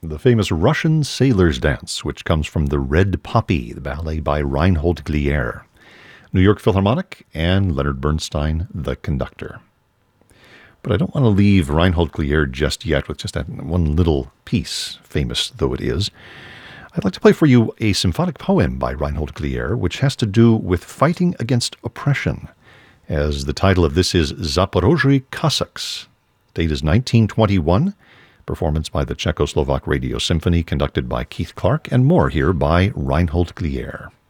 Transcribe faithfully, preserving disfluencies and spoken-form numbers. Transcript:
the famous Russian Sailor's Dance, which comes from The Red Poppy, the ballet by Reinhold Glier. New York Philharmonic and Leonard Bernstein, the conductor. But I don't want to leave Reinhold Glier just yet with just that one little piece, famous though it is. I'd like to play for you a symphonic poem by Reinhold Glier, which has to do with fighting against oppression, as the title of this is Zaporozhye Cossacks. Date is nineteen twenty-one. Performance by the Czechoslovak Radio Symphony, conducted by Keith Clark, and more here by Reinhold Glier.